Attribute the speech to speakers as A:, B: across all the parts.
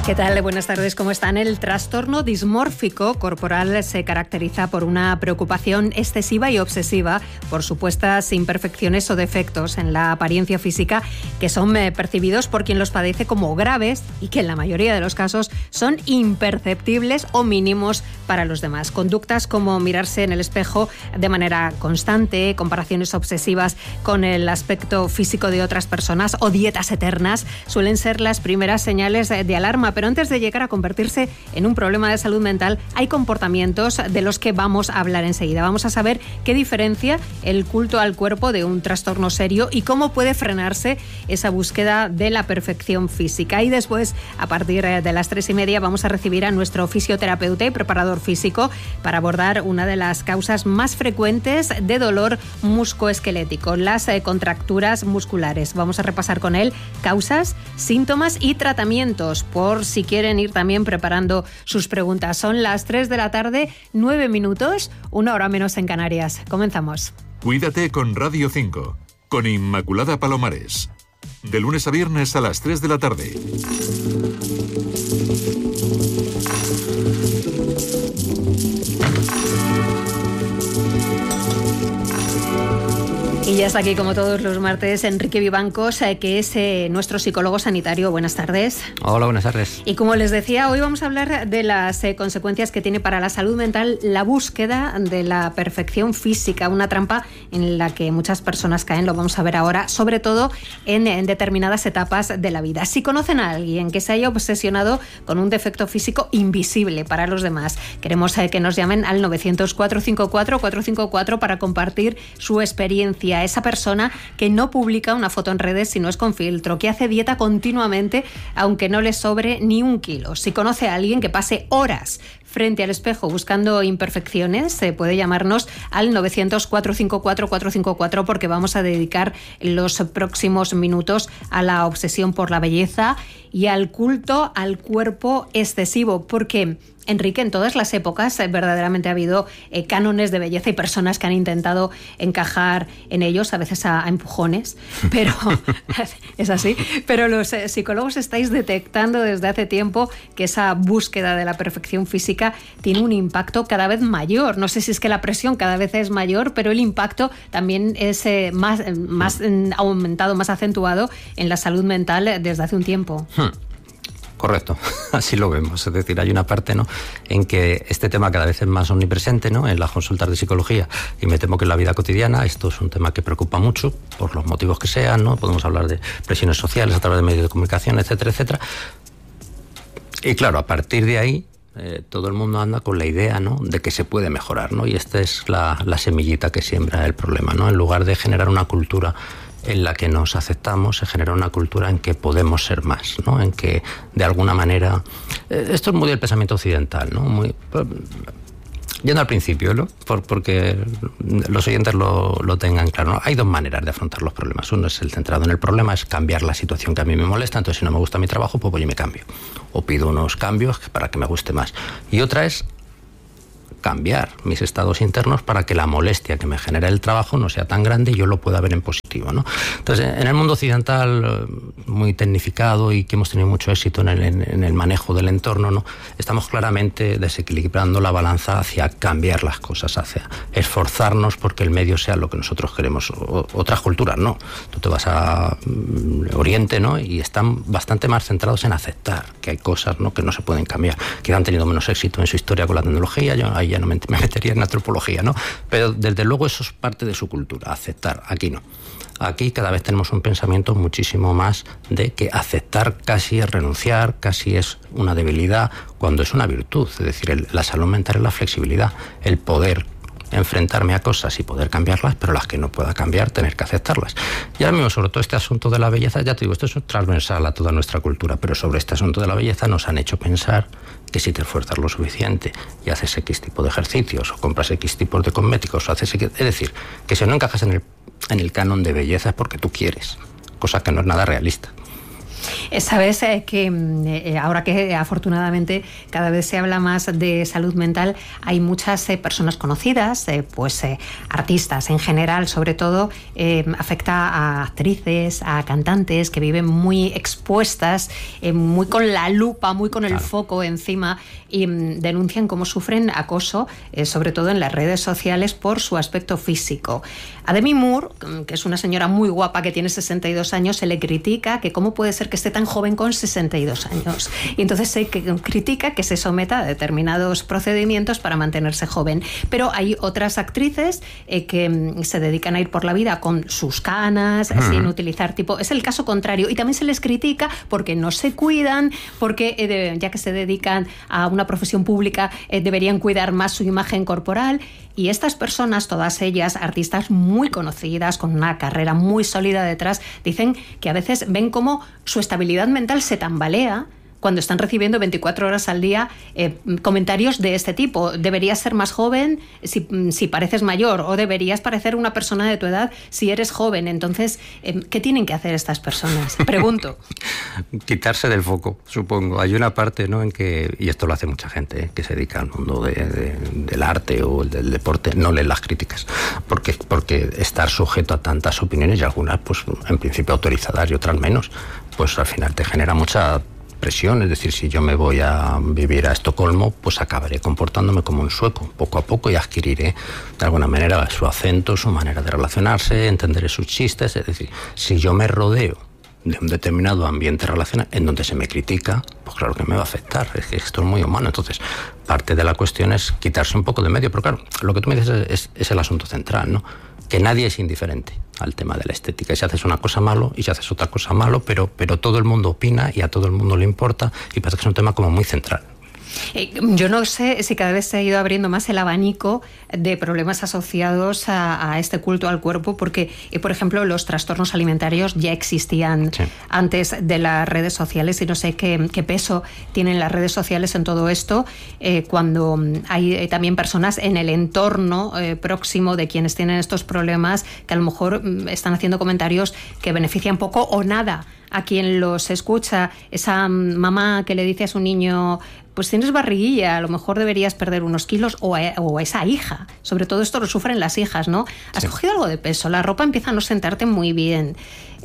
A: ¿Qué tal? Buenas tardes, ¿cómo están? El trastorno dismórfico corporal se caracteriza por una preocupación excesiva y obsesiva por supuestas imperfecciones o defectos en la apariencia física que son percibidos por quien los padece como graves y que en la mayoría de los casos son imperceptibles o mínimos para los demás. Conductas como mirarse en el espejo de manera constante, comparaciones obsesivas con el aspecto físico de otras personas o dietas eternas suelen ser las primeras señales de alarma. Pero antes de llegar a convertirse en un problema de salud mental, hay comportamientos de los que vamos a hablar enseguida. Vamos a saber qué diferencia el culto al cuerpo de un trastorno serio y cómo puede frenarse esa búsqueda de la perfección física. Y después, a partir de las 3:30, vamos a recibir a nuestro fisioterapeuta y preparador físico para abordar una de las causas más frecuentes de dolor musculoesquelético, las contracturas musculares. Vamos a repasar con él causas, síntomas y tratamientos, por si quieren ir también preparando sus preguntas. Son las 3 de la tarde, 9 minutos, 1 hora menos en Canarias. Comenzamos.
B: Cuídate con Radio 5, con Inmaculada Palomares. De lunes a viernes a las 3 de la tarde.
A: Y ya está aquí, como todos los martes, Enrique Vivancos, que es nuestro psicólogo sanitario. Buenas tardes.
C: Hola, buenas tardes.
A: Y como les decía, hoy vamos a hablar de las consecuencias que tiene para la salud mental la búsqueda de la perfección física, una trampa en la que muchas personas caen, lo vamos a ver ahora, sobre todo en determinadas etapas de la vida. Si conocen a alguien que se haya obsesionado con un defecto físico invisible para los demás, queremos que nos llamen al 900-454-454 para compartir su experiencia. Esa persona que no publica una foto en redes si no es con filtro, que hace dieta continuamente aunque no le sobre ni un kilo. Si conoce a alguien que pase horas frente al espejo buscando imperfecciones, se puede llamarnos al 900-454-454 porque vamos a dedicar los próximos minutos a la obsesión por la belleza y al culto al cuerpo excesivo, porque Enrique, en todas las épocas verdaderamente ha habido cánones de belleza y personas que han intentado encajar en ellos, a veces a empujones, pero es así. Pero los psicólogos estáis detectando desde hace tiempo que esa búsqueda de la perfección física tiene un impacto cada vez mayor. No sé si es que la presión cada vez es mayor, pero el impacto también es más aumentado, más acentuado en la salud mental desde hace un tiempo.
C: Correcto, así lo vemos. Es decir, hay una parte, ¿no?, en que este tema cada vez es más omnipresente, ¿no?, en las consultas de psicología, y me temo que en la vida cotidiana esto es un tema que preocupa mucho, por los motivos que sean, ¿no? Podemos hablar de presiones sociales a través de medios de comunicación, etcétera, etcétera. Y claro, a partir de ahí, todo el mundo anda con la idea, ¿no?, de que se puede mejorar, ¿no? Y esta es la semillita que siembra el problema, ¿no? En lugar de generar una cultura en la que nos aceptamos, se genera una cultura en que podemos ser más, ¿no? En que, de alguna manera... esto es muy del pensamiento occidental, ¿no? Muy, yendo al principio, ¿no? Porque los oyentes lo tengan claro, ¿no? Hay dos maneras de afrontar los problemas. Uno es el centrado en el problema, es cambiar la situación que a mí me molesta, entonces si no me gusta mi trabajo, pues voy y me cambio. O pido unos cambios para que me guste más. Y otra es cambiar mis estados internos para que la molestia que me genera el trabajo no sea tan grande y yo lo pueda ver en positivo, ¿no? Entonces, en el mundo occidental, muy tecnificado y que hemos tenido mucho éxito en el manejo del entorno, ¿no?, estamos claramente desequilibrando la balanza hacia cambiar las cosas, hacia esforzarnos porque el medio sea lo que nosotros queremos. Otras culturas no. Tú te vas a Oriente, ¿no?, y están bastante más centrados en aceptar que hay cosas, ¿no?, que no se pueden cambiar, que han tenido menos éxito en su historia con la tecnología. Yo ahí ya no me metería en antropología, ¿no? Pero desde luego eso es parte de su cultura, aceptar. Aquí no. Aquí cada vez tenemos un pensamiento muchísimo más de que aceptar casi es renunciar, casi es una debilidad, cuando es una virtud. Es decir, la salud mental es la flexibilidad, el poder enfrentarme a cosas y poder cambiarlas, pero las que no pueda cambiar, tener que aceptarlas. Y ahora mismo, sobre todo este asunto de la belleza, ya te digo, esto es transversal a toda nuestra cultura, pero sobre este asunto de la belleza nos han hecho pensar que si te esfuerzas lo suficiente y haces X tipo de ejercicios, o compras X tipos de cosméticos, o haces X, es decir, que si no encajas en el canon de belleza es porque tú quieres, cosa que no es nada realista.
A: Sabes que ahora que afortunadamente cada vez se habla más de salud mental, hay muchas personas conocidas, artistas en general, sobre todo afecta a actrices, a cantantes que viven muy expuestas, muy con la lupa, muy con el foco encima, y denuncian cómo sufren acoso, sobre todo en las redes sociales, por su aspecto físico. A Demi Moore, que es una señora muy guapa que tiene 62 años, se le critica que cómo puede ser que esté tan joven con 62 años. Y entonces se critica que se someta a determinados procedimientos para mantenerse joven. Pero hay otras actrices que se dedican a ir por la vida con sus canas, sin utilizar es el caso contrario. Y también se les critica porque no se cuidan, porque ya que se dedican a una profesión pública, deberían cuidar más su imagen corporal. Y estas personas, todas ellas artistas muy conocidas, con una carrera muy sólida detrás, dicen que a veces ven cómo su estabilidad mental se tambalea cuando están recibiendo 24 horas al día comentarios de este tipo. Deberías ser más joven si pareces mayor, o deberías parecer una persona de tu edad si eres joven. Entonces, ¿qué tienen que hacer estas personas? Pregunto.
C: Quitarse del foco, supongo. Hay una parte, ¿no?, en que, y esto lo hace mucha gente, que se dedica al mundo del arte o del deporte, no leen las críticas, porque estar sujeto a tantas opiniones, y algunas pues en principio autorizadas y otras menos, pues al final te genera mucha presión. Es decir, si yo me voy a vivir a Estocolmo, pues acabaré comportándome como un sueco, poco a poco, y adquiriré de alguna manera su acento, su manera de relacionarse, entenderé sus chistes. Es decir, si yo me rodeo de un determinado ambiente relacional en donde se me critica, pues claro que me va a afectar. Es que esto es muy humano. Entonces, parte de la cuestión es quitarse un poco de medio. Pero claro, lo que tú me dices es el asunto central, ¿no? Que nadie es indiferente al tema de la estética. Y si haces una cosa malo y si haces otra cosa malo, pero todo el mundo opina y a todo el mundo le importa, y parece que es un tema como muy central.
A: Yo no sé si cada vez se ha ido abriendo más el abanico de problemas asociados a este culto al cuerpo, porque, por ejemplo, los trastornos alimentarios ya existían antes de las redes sociales, y no sé qué peso tienen las redes sociales en todo esto, cuando hay también personas en el entorno próximo de quienes tienen estos problemas que a lo mejor están haciendo comentarios que benefician poco o nada a quien los escucha. Esa mamá que le dice a su niño: pues tienes barriguilla, a lo mejor deberías perder unos kilos, o a esa hija. Sobre todo esto lo sufren las hijas, ¿no? Has cogido algo de peso, la ropa empieza a no sentarte muy bien.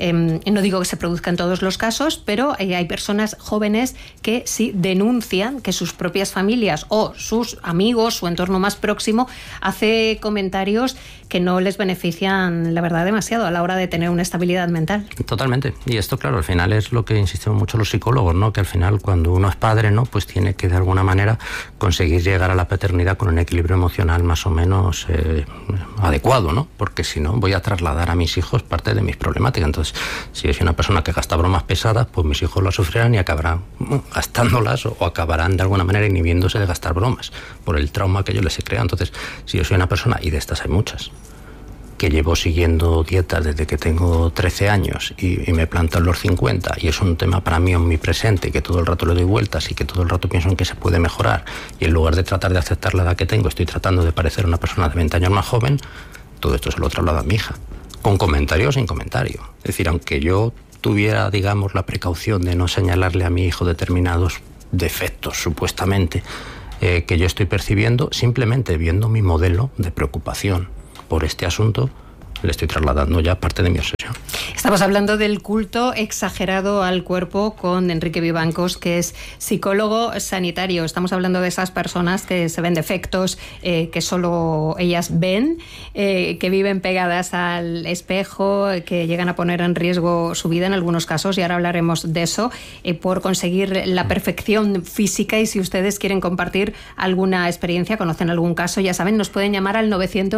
A: No digo que se produzca en todos los casos, pero hay personas jóvenes que sí denuncian que sus propias familias o sus amigos, su entorno más próximo, hace comentarios que no les benefician, la verdad, demasiado a la hora de tener una estabilidad mental.
C: Totalmente. Y esto, claro, al final es lo que insistimos mucho los psicólogos, ¿no? Que al final, cuando uno es padre, ¿no?, pues tiene que de alguna manera conseguir llegar a la paternidad con un equilibrio emocional más o menos adecuado, ¿no? Porque si no, voy a trasladar a mis hijos parte de mis problemáticas. Entonces, si yo soy una persona que gasta bromas pesadas, pues mis hijos las sufrirán y acabarán gastándolas, o acabarán de alguna manera inhibiéndose de gastar bromas por el trauma que yo les he creado. Entonces, si yo soy una persona, y de estas hay muchas, que llevo siguiendo dietas desde que tengo 13 años y me planto en los 50, y es un tema para mí omnipresente, y que todo el rato le doy vueltas y que todo el rato pienso en que se puede mejorar, y en lugar de tratar de aceptar la edad que tengo, estoy tratando de parecer una persona de 20 años más joven, todo esto se lo traslado a mi hija, con comentario o sin comentario. Es decir, aunque yo tuviera, digamos, la precaución de no señalarle a mi hijo determinados defectos, supuestamente, que yo estoy percibiendo, simplemente viendo mi modelo de preocupación por este asunto, le estoy trasladando ya parte de mi obsesión.
A: Estamos hablando del culto exagerado al cuerpo con Enrique Vivancos, que es psicólogo sanitario. Estamos hablando de esas personas que se ven defectos que solo ellas ven, que viven pegadas al espejo, que llegan a poner en riesgo su vida en algunos casos, y ahora hablaremos de eso, por conseguir la perfección física. Y si ustedes quieren compartir alguna experiencia, conocen algún caso, ya saben, nos pueden llamar al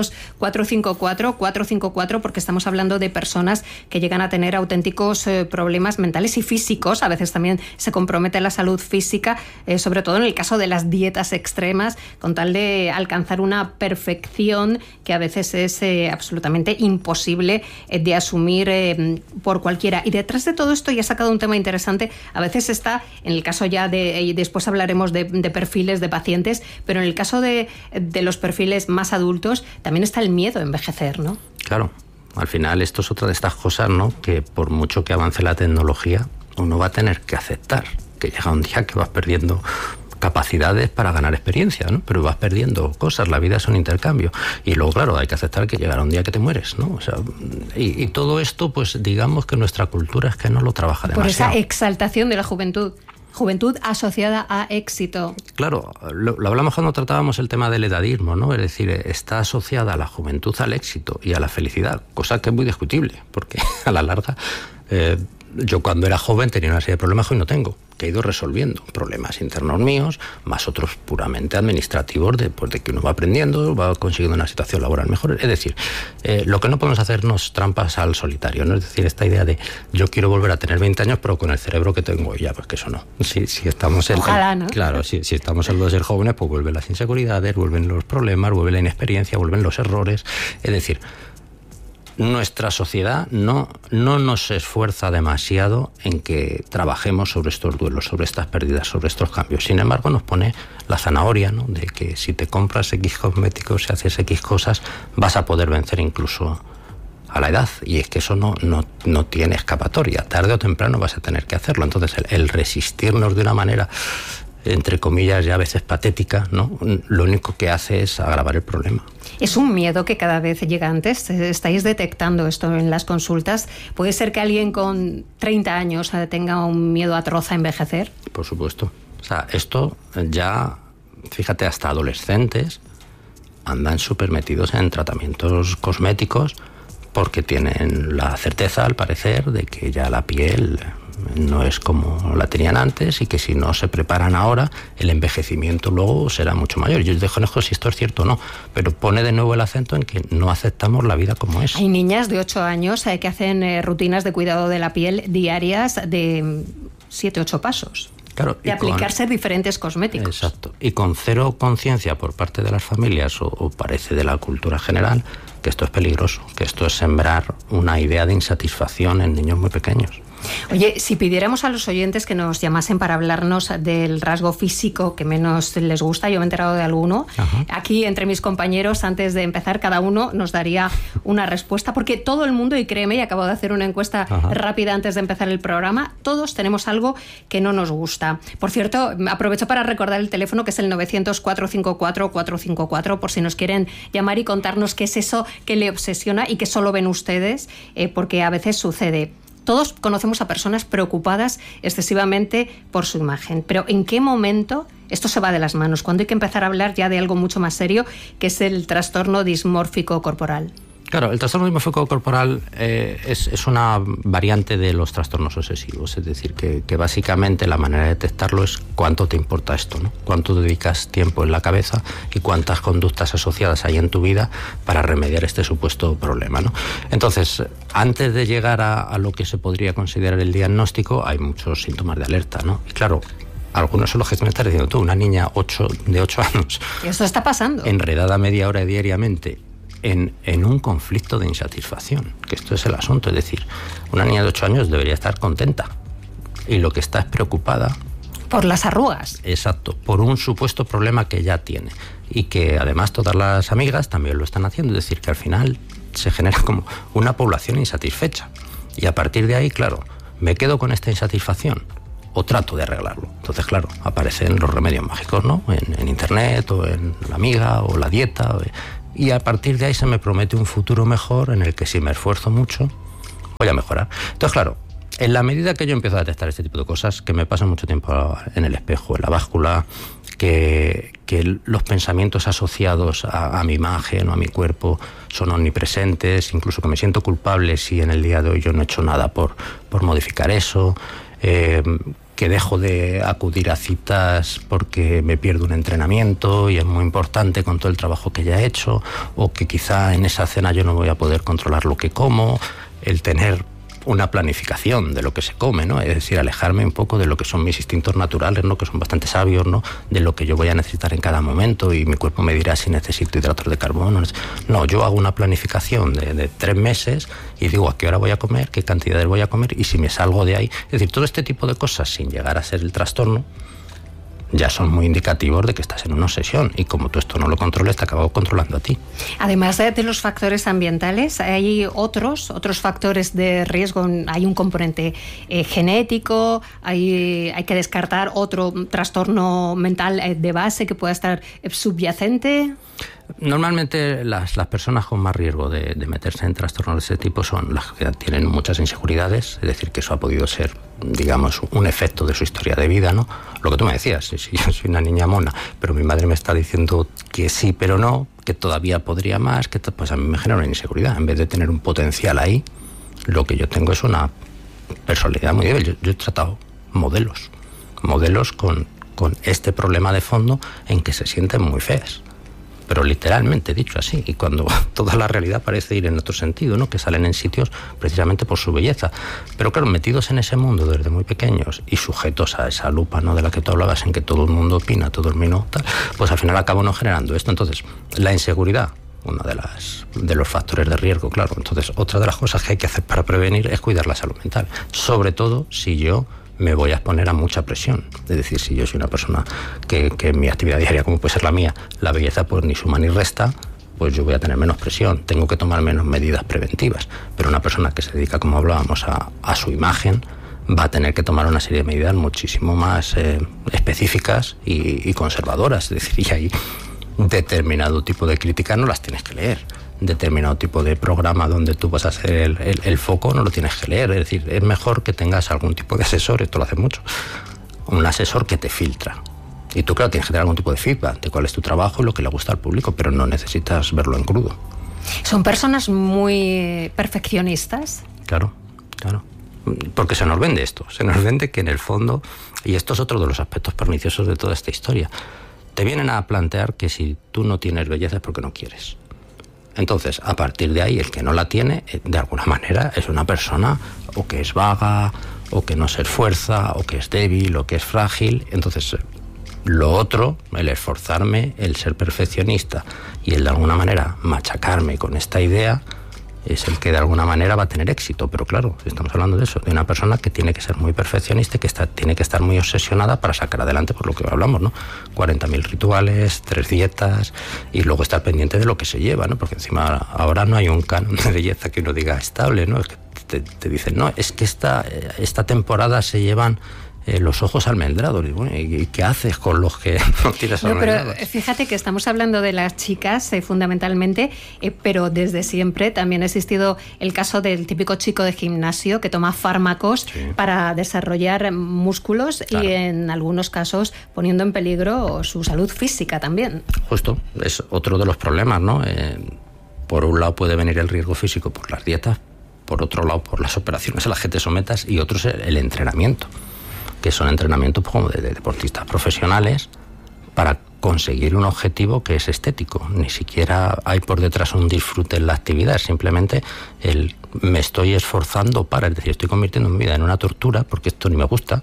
A: 900-454-454, porque estamos hablando de personas que llegan a tener auténticos problemas mentales y físicos. A veces también se compromete la salud física, sobre todo en el caso de las dietas extremas, con tal de alcanzar una perfección que a veces es absolutamente imposible de asumir por cualquiera. Y detrás de todo esto, ya he sacado un tema interesante, a veces está, en el caso ya y después hablaremos de perfiles de pacientes, pero en el caso de los perfiles más adultos también está el miedo a envejecer, ¿no?
C: Claro. Al final esto es otra de estas cosas, ¿no?, que por mucho que avance la tecnología, uno va a tener que aceptar que llega un día que vas perdiendo capacidades para ganar experiencia, ¿no? Pero vas perdiendo cosas, la vida es un intercambio. Y luego, claro, hay que aceptar que llegará un día que te mueres, ¿no? O sea, y todo esto, pues digamos que nuestra cultura es que no lo trabaja demasiado.
A: Por esa exaltación de la juventud. Juventud asociada a éxito.
C: Claro, lo hablamos cuando tratábamos el tema del edadismo, ¿no? Es decir, está asociada la juventud al éxito y a la felicidad, cosa que es muy discutible, porque a la larga... yo cuando era joven tenía una serie de problemas que hoy no tengo, que he ido resolviendo. Problemas internos míos, más otros puramente administrativos, de que uno va aprendiendo, va consiguiendo una situación laboral mejor. Es decir, lo que no podemos hacernos trampas al solitario, ¿no? Es decir, esta idea de yo quiero volver a tener 20 años, pero con el cerebro que tengo ya, pues que eso no. Si estamos
A: Ojalá, ¿no?
C: Claro, si estamos en lo de ser jóvenes, pues vuelven las inseguridades, vuelven los problemas, vuelve la inexperiencia, vuelven los errores. Es decir, nuestra sociedad no nos esfuerza demasiado en que trabajemos sobre estos duelos, sobre estas pérdidas, sobre estos cambios. Sin embargo, nos pone la zanahoria, ¿no? De que si te compras X cosméticos y haces X cosas, vas a poder vencer incluso a la edad. Y es que eso no tiene escapatoria. Tarde o temprano vas a tener que hacerlo. Entonces, el resistirnos de una manera, entre comillas, ya a veces patética, ¿no? Lo único que hace es agravar el problema.
A: Es un miedo que cada vez llega antes. ¿Estáis detectando esto en las consultas? ¿Puede ser que alguien con 30 años tenga un miedo atroz a envejecer?
C: Por supuesto. O sea, esto ya, fíjate, hasta adolescentes andan súper metidos en tratamientos cosméticos porque tienen la certeza, al parecer, de que ya la piel no es como la tenían antes y que si no se preparan ahora, el envejecimiento luego será mucho mayor. Yo desconozco si esto es cierto o no, pero pone de nuevo el acento en que no aceptamos la vida como es.
A: Hay niñas de 8 años que hacen rutinas de cuidado de la piel diarias de 7-8 pasos.
C: Claro,
A: de aplicarse diferentes cosméticos.
C: Exacto. Y con cero conciencia por parte de las familias o parece de la cultura general que esto es peligroso, que esto es sembrar una idea de insatisfacción en niños muy pequeños.
A: Oye, si pidiéramos a los oyentes que nos llamasen para hablarnos del rasgo físico que menos les gusta, yo me he enterado de alguno. Ajá. Aquí, entre mis compañeros, antes de empezar, cada uno nos daría una respuesta, porque todo el mundo, y créeme, y acabo de hacer una encuesta rápida antes de empezar el programa, todos tenemos algo que no nos gusta. Por cierto, aprovecho para recordar el teléfono, que es el 900-454-454, por si nos quieren llamar y contarnos qué es eso que le obsesiona y que solo ven ustedes, porque a veces sucede. Todos conocemos a personas preocupadas excesivamente por su imagen, pero ¿en qué momento esto se va de las manos? ¿Cuándo hay que empezar a hablar ya de algo mucho más serio, que es el trastorno dismórfico corporal?
C: Claro, el trastorno dismórfico corporal es una variante de los trastornos obsesivos, es decir, que básicamente la manera de detectarlo es cuánto te importa esto, ¿no? Cuánto dedicas tiempo en la cabeza y cuántas conductas asociadas hay en tu vida para remediar este supuesto problema, ¿no? Entonces, antes de llegar a lo que se podría considerar el diagnóstico, hay muchos síntomas de alerta, ¿no? Y claro, algunos son los que me estás diciendo tú, una niña de 8 años.
A: ¿Y esto está pasando?
C: Enredada media hora diariamente en un conflicto de insatisfacción, que esto es el asunto. Es decir, una niña de 8 años debería estar contenta y lo que está es preocupada
A: por las arrugas.
C: Exacto, por un supuesto problema que ya tiene y que además todas las amigas también lo están haciendo. Es decir, que al final se genera como una población insatisfecha y a partir de ahí, claro, me quedo con esta insatisfacción o trato de arreglarlo. Entonces, claro, aparecen los remedios mágicos, ¿no? En internet o en la amiga o la dieta y a partir de ahí se me promete un futuro mejor en el que si me esfuerzo mucho voy a mejorar. Entonces, claro, en la medida que yo empiezo a detectar este tipo de cosas, que me paso mucho tiempo en el espejo, en la báscula, que los pensamientos asociados a mi imagen o a mi cuerpo son omnipresentes, incluso que me siento culpable si en el día de hoy yo no he hecho nada por modificar eso, que dejo de acudir a citas porque me pierdo un entrenamiento y es muy importante con todo el trabajo que ya he hecho, o que quizá en esa cena yo no voy a poder controlar lo que como, el tener una planificación de lo que se come, ¿no? Es decir, alejarme un poco de lo que son mis instintos naturales, ¿no? Que son bastante sabios, ¿no? De lo que yo voy a necesitar en cada momento y mi cuerpo me dirá si necesito hidratos de carbono. No, yo hago una planificación de 3 meses y digo a qué hora voy a comer, qué cantidades voy a comer y si me salgo de ahí. Es decir, todo este tipo de cosas sin llegar a ser el trastorno, ya son muy indicativos de que estás en una obsesión, y como tú esto no lo controles, te acabo controlando a ti.
A: Además de los factores ambientales, hay otros factores de riesgo. Hay un componente genético, hay que descartar otro trastorno mental de base que pueda estar subyacente.
C: Normalmente las personas con más riesgo de meterse en trastornos de ese tipo son las que tienen muchas inseguridades, es decir, que eso ha podido ser, digamos, un efecto de su historia de vida, ¿no? Lo que tú me decías, si yo soy una niña mona, pero mi madre me está diciendo que sí, pero no, que todavía podría más, que pues a mí me genera una inseguridad. En vez de tener un potencial ahí, lo que yo tengo es una personalidad muy débil. Yo he tratado modelos con este problema de fondo en que se sienten muy feas. Pero literalmente dicho así, y cuando toda la realidad parece ir en otro sentido, ¿no? Que salen en sitios precisamente por su belleza. Pero claro, metidos en ese mundo desde muy pequeños y sujetos a esa lupa, ¿no? De la que tú hablabas, en que todo el mundo opina, todo el mundo tal, pues al final acaba no generando esto. Entonces, la inseguridad, uno de los factores de riesgo, claro. Entonces, otra de las cosas que hay que hacer para prevenir es cuidar la salud mental. Sobre todo si yo me voy a exponer a mucha presión. Es decir, si yo soy una persona que en mi actividad diaria, como puede ser la mía, la belleza pues ni suma ni resta, pues yo voy a tener menos presión, tengo que tomar menos medidas preventivas. Pero una persona que se dedica, como hablábamos, a su imagen, va a tener que tomar una serie de medidas muchísimo más específicas y conservadoras. Es decir, y hay determinado tipo de críticas no las tienes que leer. Determinado tipo de programa donde tú vas a hacer el foco no lo tienes que leer. Es decir, es mejor que tengas algún tipo de asesor, esto lo hace mucho, un asesor que te filtra. Y tú, claro, tienes que tener algún tipo de feedback de cuál es tu trabajo y lo que le gusta al público, pero no necesitas verlo en crudo.
A: ¿Son personas muy perfeccionistas?
C: Claro. Porque se nos vende esto, se nos vende que en el fondo, y esto es otro de los aspectos perniciosos de toda esta historia, te vienen a plantear que si tú no tienes belleza es porque no quieres. Entonces, a partir de ahí, el que no la tiene, de alguna manera, es una persona o que es vaga, o que no se esfuerza, o que es débil, o que es frágil. Entonces, lo otro, el esforzarme, el ser perfeccionista y el de alguna manera machacarme con esta idea, es el que de alguna manera va a tener éxito. Pero claro, estamos hablando de eso, de una persona que tiene que ser muy perfeccionista y que tiene que estar muy obsesionada para sacar adelante, por lo que hablamos, ¿no? 40.000 rituales, 3 dietas, y luego estar pendiente de lo que se lleva, ¿no? Porque encima ahora no hay un canon de belleza que uno diga estable, ¿no? Es que te dicen, no, es que esta temporada se llevan los ojos almendrados. ¿Y qué haces con los que no tienes almendrados?
A: Pero fíjate que estamos hablando de las chicas fundamentalmente, pero desde siempre también ha existido el caso del típico chico de gimnasio que toma fármacos para desarrollar músculos, claro, y en algunos casos poniendo en peligro su salud física también.
C: Justo, es otro de los problemas, ¿no? Por un lado puede venir el riesgo físico por las dietas, por otro lado por las operaciones a las que te sometas, y otro es el entrenamiento, que son entrenamientos como de deportistas profesionales para conseguir un objetivo que es estético. Ni siquiera hay por detrás un disfrute en la actividad, simplemente me estoy esforzando para, es decir, estoy convirtiendo mi vida en una tortura, porque esto ni me gusta,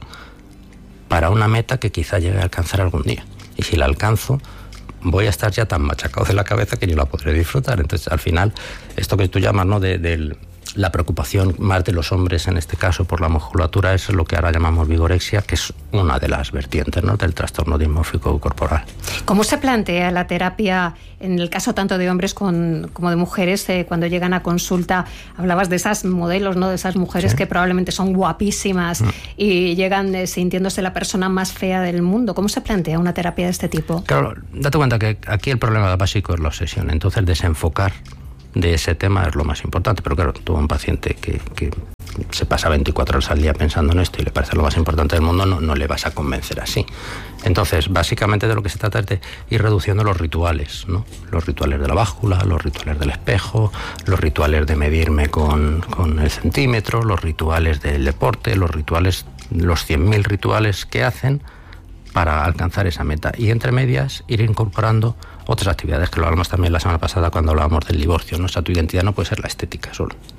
C: para una meta que quizá llegue a alcanzar algún día. Y si la alcanzo, voy a estar ya tan machacado de la cabeza que yo la podré disfrutar. Entonces, al final, esto que tú llamas, ¿no?, la preocupación más de los hombres en este caso por la musculatura es lo que ahora llamamos vigorexia, que es una de las vertientes, ¿no?, del trastorno dismórfico corporal.
A: ¿Cómo se plantea la terapia en el caso tanto de hombres como de mujeres cuando llegan a consulta? Hablabas de esas modelos, ¿no?, de esas mujeres, sí, que probablemente son guapísimas y llegan sintiéndose la persona más fea del mundo. ¿Cómo se plantea una terapia de este tipo?
C: Claro, date cuenta que aquí el problema básico es la obsesión. Entonces, desenfocar de ese tema es lo más importante. Pero claro, tú, un paciente que se pasa 24 horas al día pensando en esto y le parece lo más importante del mundo, no le vas a convencer así. Entonces, básicamente de lo que se trata es de ir reduciendo los rituales, ¿no? Los rituales de la báscula, los rituales del espejo, los rituales de medirme con el centímetro, los rituales del deporte, los 100.000 rituales que hacen para alcanzar esa meta. Y entre medias, ir incorporando otras actividades, que lo hablamos también la semana pasada cuando hablábamos del divorcio, ¿no? O sea, tu identidad no puede ser la estética solo.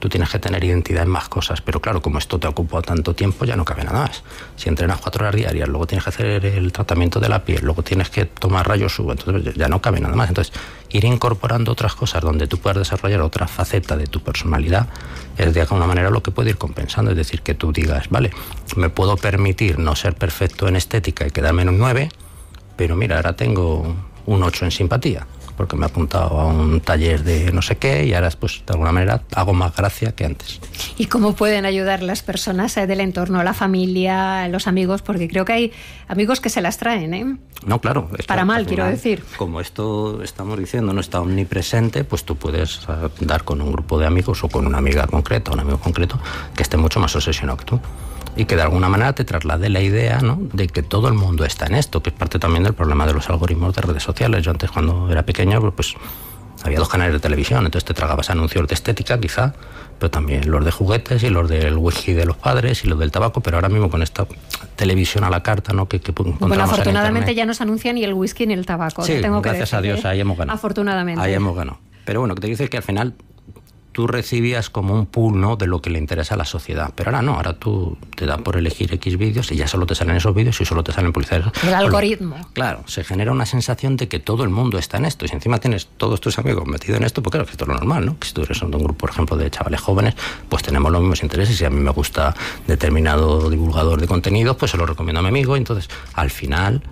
C: tú tienes que tener identidad en más cosas, pero claro, como esto te ha ocupado tanto tiempo, ya no cabe nada más. Si entrenas 4 horas diarias, luego tienes que hacer el tratamiento de la piel, luego tienes que tomar rayos UV, entonces ya no cabe nada más. Entonces, ir incorporando otras cosas donde tú puedas desarrollar otra faceta de tu personalidad es de alguna manera lo que puede ir compensando. Es decir, que tú digas, vale, me puedo permitir no ser perfecto en estética y quedarme en un 9, pero mira, ahora tengo un 8 en simpatía, porque me he apuntado a un taller de no sé qué y ahora pues de alguna manera hago más gracia que antes.
A: ¿Y cómo pueden ayudar las personas del entorno, la familia, los amigos? Porque creo que hay amigos que se las traen, ¿eh?
C: No, claro.
A: Para mal, quiero decir.
C: Como esto estamos diciendo no está omnipresente, pues tú puedes dar con un grupo de amigos o con una amiga concreta, un amigo concreto, que esté mucho más obsesionado que tú. Y que de alguna manera te traslade la idea, ¿no?, de que todo el mundo está en esto, que es parte también del problema de los algoritmos de redes sociales. Yo antes, cuando era pequeño, pues había 2 canales de televisión, entonces te tragabas anuncios de estética, quizá, pero también los de juguetes y los del whisky de los padres y los del tabaco, pero ahora mismo con esta televisión a la carta, ¿no?, que
A: bueno, afortunadamente ya no se anuncia ni el whisky ni el tabaco.
C: Sí,
A: tengo
C: gracias
A: que decir,
C: a Dios, ahí hemos ganado.
A: Afortunadamente.
C: Ahí hemos ganado. Pero bueno, que te dice que al final tú recibías como un pool, ¿no?, de lo que le interesa a la sociedad. Pero ahora no, ahora tú te dan por elegir X vídeos y ya solo te salen esos vídeos y solo te salen publicidades.
A: El algoritmo.
C: Claro, se genera una sensación de que todo el mundo está en esto. Y si encima tienes todos tus amigos metidos en esto, pues claro, que esto es lo normal, ¿no? Que si tú eres de un grupo, por ejemplo, de chavales jóvenes, pues tenemos los mismos intereses. Si a mí me gusta determinado divulgador de contenidos, pues se lo recomiendo a mi amigo. Y entonces, al final,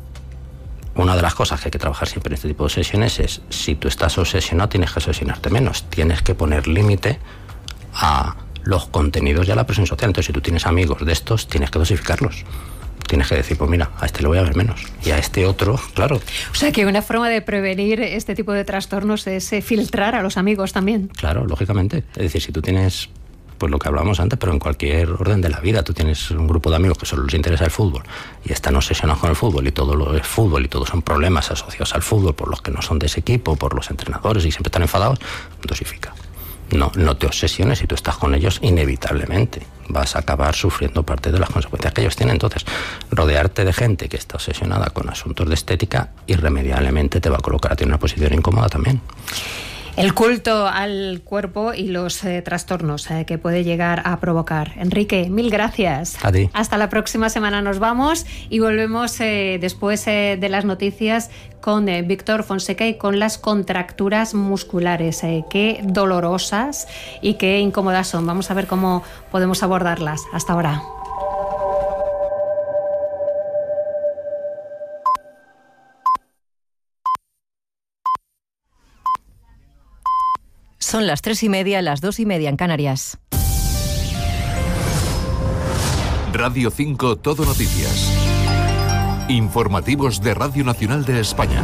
C: una de las cosas que hay que trabajar siempre en este tipo de sesiones es, si tú estás obsesionado, tienes que obsesionarte menos. Tienes que poner límite a los contenidos y a la presión social. Entonces, si tú tienes amigos de estos, tienes que dosificarlos. Tienes que decir, pues mira, a este le voy a ver menos. Y a este otro, claro.
A: O sea, que una forma de prevenir este tipo de trastornos es filtrar a los amigos también.
C: Claro, lógicamente. Es decir, si tú tienes, pues lo que hablábamos antes, pero en cualquier orden de la vida, tú tienes un grupo de amigos que solo les interesa el fútbol y están obsesionados con el fútbol y todo lo es fútbol y todos son problemas asociados al fútbol por los que no son de ese equipo, por los entrenadores y siempre están enfadados, dosifica. No te obsesiones. Si tú estás con ellos, inevitablemente vas a acabar sufriendo parte de las consecuencias que ellos tienen. Entonces, rodearte de gente que está obsesionada con asuntos de estética irremediablemente te va a colocar a ti en una posición incómoda también.
A: El culto al cuerpo y los trastornos que puede llegar a provocar. Enrique, mil gracias.
C: A ti.
A: Hasta la próxima semana nos vamos y volvemos después de las noticias con Víctor Fonseca y con las contracturas musculares. Qué dolorosas y qué incómodas son. Vamos a ver cómo podemos abordarlas. Hasta ahora.
D: Son las 3:30, las 2:30 en Canarias.
B: Radio 5 Todo Noticias. Informativos de Radio Nacional de España.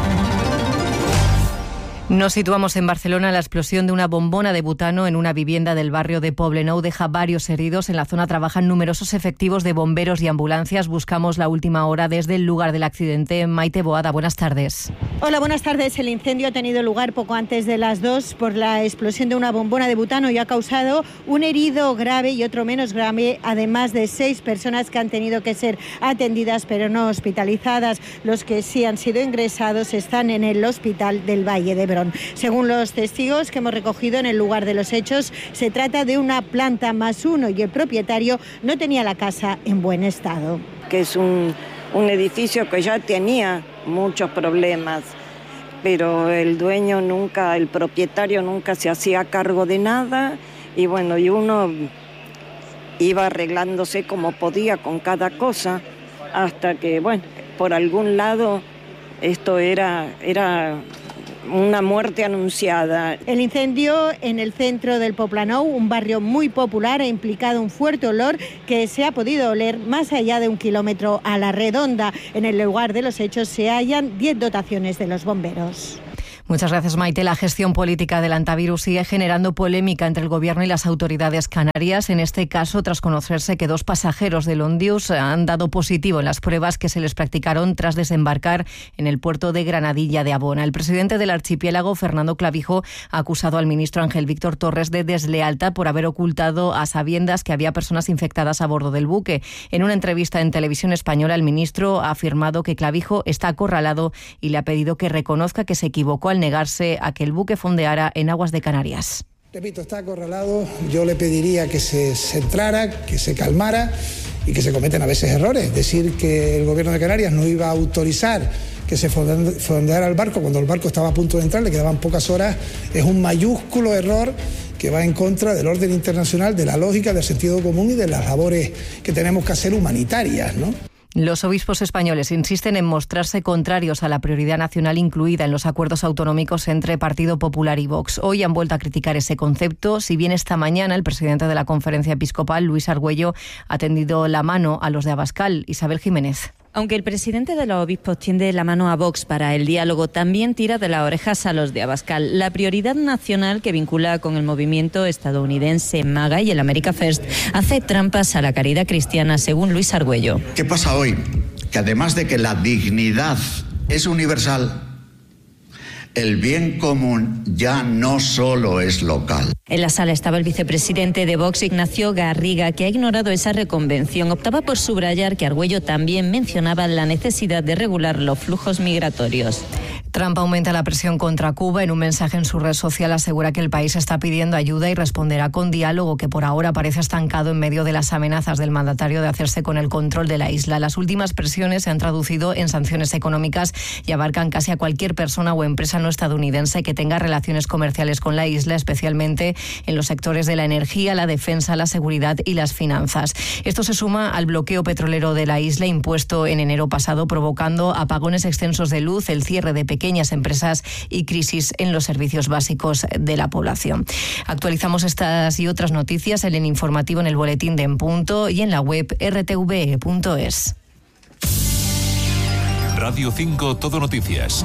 D: Nos situamos en Barcelona. La explosión de una bombona de butano en una vivienda del barrio de Poblenou deja varios heridos. En la zona trabajan numerosos efectivos de bomberos y ambulancias. Buscamos la última hora desde el lugar del accidente. Maite Boada, buenas tardes.
E: Hola, buenas tardes. El incendio ha tenido lugar poco antes de las 2 por la explosión de una bombona de butano y ha causado un herido grave y otro menos grave, además de 6 personas que han tenido que ser atendidas pero no hospitalizadas. Los que sí han sido ingresados están en el hospital del Valle de Brón. Según los testigos que hemos recogido en el lugar de los hechos, se trata de una planta más uno y el propietario no tenía la casa en buen estado.
F: Que es un edificio que ya tenía muchos problemas, pero el dueño nunca, el propietario nunca se hacía cargo de nada y bueno, y uno iba arreglándose como podía con cada cosa hasta que, bueno, por algún lado esto era una muerte anunciada.
E: El incendio en el centro del Poblenou, un barrio muy popular, ha implicado un fuerte olor que se ha podido oler más allá de 1 kilómetro a la redonda. En el lugar de los hechos se hallan 10 dotaciones de los bomberos.
D: Muchas gracias, Maite. La gestión política del antivirus sigue generando polémica entre el Gobierno y las autoridades canarias. En este caso, tras conocerse que 2 pasajeros del Ondius han dado positivo en las pruebas que se les practicaron tras desembarcar en el puerto de Granadilla de Abona. El presidente del archipiélago, Fernando Clavijo, ha acusado al ministro Ángel Víctor Torres de deslealtad por haber ocultado a sabiendas que había personas infectadas a bordo del buque. En una entrevista en Televisión Española, el ministro ha afirmado que Clavijo está acorralado y le ha pedido que reconozca que se equivocó al negarse a que el buque fondeara en aguas de Canarias.
G: Repito, está acorralado. Yo le pediría que se centrara, que se calmara y que se cometen a veces errores. Decir que el gobierno de Canarias no iba a autorizar que se fondeara el barco cuando el barco estaba a punto de entrar, le quedaban pocas horas, es un mayúsculo error que va en contra del orden internacional, de la lógica, del sentido común y de las labores que tenemos que hacer humanitarias, ¿no?
D: Los obispos españoles insisten en mostrarse contrarios a la prioridad nacional incluida en los acuerdos autonómicos entre Partido Popular y Vox. Hoy han vuelto a criticar ese concepto, si bien esta mañana el presidente de la Conferencia Episcopal, Luis Argüello, ha tendido la mano a los de Abascal. Isabel Jiménez.
H: Aunque el presidente de los obispos tiende la mano a Vox para el diálogo, también tira de las orejas a los de Abascal. La prioridad nacional que vincula con el movimiento estadounidense MAGA y el America First hace trampas a la caridad cristiana, según Luis Argüello.
I: ¿Qué pasa hoy? Que además de que la dignidad es universal, el bien común ya no solo es local.
H: En la sala estaba el vicepresidente de Vox, Ignacio Garriga, que ha ignorado esa reconvención. Optaba por subrayar que Argüello también mencionaba la necesidad de regular los flujos migratorios.
D: Trump aumenta la presión contra Cuba. En un mensaje en su red social asegura que el país está pidiendo ayuda y responderá con diálogo, que por ahora parece estancado en medio de las amenazas del mandatario de hacerse con el control de la isla. Las últimas presiones se han traducido en sanciones económicas y abarcan casi a cualquier persona o empresa no estadounidense que tenga relaciones comerciales con la isla, especialmente en los sectores de la energía, la defensa, la seguridad y las finanzas. Esto se suma al bloqueo petrolero de la isla impuesto en enero pasado, provocando apagones extensos de luz, el cierre de pequeñas empresas y crisis en los servicios básicos de la población. Actualizamos estas y otras noticias en el informativo, en el boletín de En Punto y en la web rtve.es.
B: Radio 5 Todo Noticias.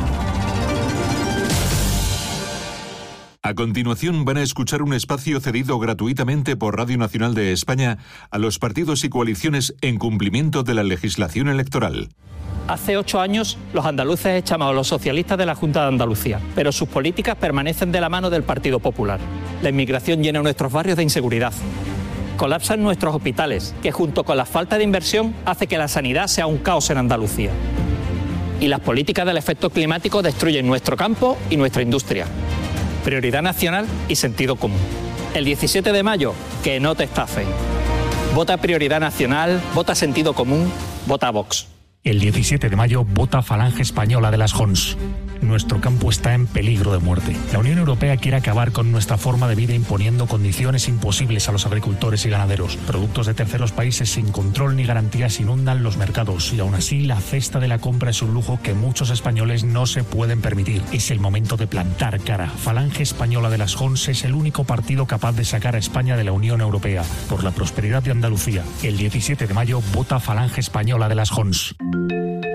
B: A continuación van a escuchar un espacio cedido gratuitamente por Radio Nacional de España a los partidos y coaliciones en cumplimiento de la legislación electoral.
J: Hace 8 años los andaluces echamos a los socialistas de la Junta de Andalucía, pero sus políticas permanecen de la mano del Partido Popular. La inmigración llena nuestros barrios de inseguridad. Colapsan nuestros hospitales, que junto con la falta de inversión hace que la sanidad sea un caos en Andalucía. Y las políticas del efecto climático destruyen nuestro campo y nuestra industria. Prioridad nacional y sentido común. El 17 de mayo, que no te estafen. Vota Prioridad Nacional, vota Sentido Común, vota Vox.
K: El 17 de mayo vota Falange Española de las Jons. Nuestro campo está en peligro de muerte. La Unión Europea quiere acabar con nuestra forma de vida imponiendo condiciones imposibles a los agricultores y ganaderos. Productos de terceros países sin control ni garantías inundan los mercados y aún así la cesta de la compra es un lujo que muchos españoles no se pueden permitir. Es el momento de plantar cara. Falange Española de las Jons es el único partido capaz de sacar a España de la Unión Europea. Por la prosperidad de Andalucía. El 17 de mayo vota Falange Española de las Jons.